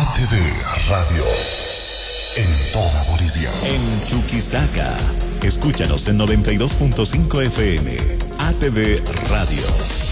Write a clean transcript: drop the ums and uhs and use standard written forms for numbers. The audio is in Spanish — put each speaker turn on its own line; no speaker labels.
ATV Radio. En toda Bolivia.
En Chuquisaca. Escúchanos en 92.5 FM. ATV Radio.